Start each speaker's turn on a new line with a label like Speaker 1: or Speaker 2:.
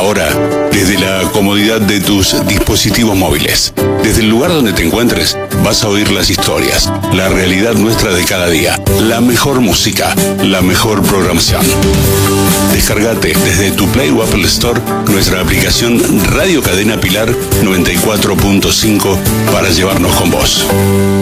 Speaker 1: Ahora, desde la comodidad de tus dispositivos móviles, desde el lugar donde te encuentres, vas a oír las historias, la realidad nuestra de cada día, la mejor música, la mejor programación. Descargate desde tu Play o Apple Store nuestra aplicación Radio Cadena Pilar 94.5 para llevarnos con vos.